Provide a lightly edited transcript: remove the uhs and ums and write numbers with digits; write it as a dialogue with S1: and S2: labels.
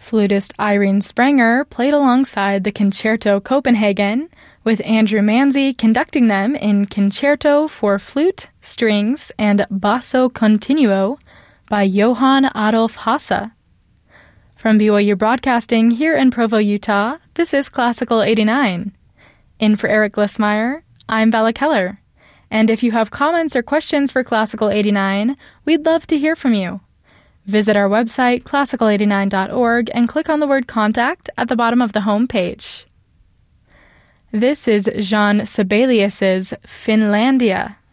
S1: Flutist Irene Sprenger played alongside the Concerto Copenhagen, with Andrew Manzi conducting them in Concerto for Flute, Strings, and Basso Continuo by Johann Adolf Hasse. From BYU Broadcasting here in Provo, Utah, this is Classical 89. In for Eric Glissmeyer, I'm Bella Keller. And if you have comments or questions for Classical 89, we'd love to hear from you. Visit our website, classical89.org, and click on the word Contact at the bottom of the home page. This is Jean Sibelius's Finlandia.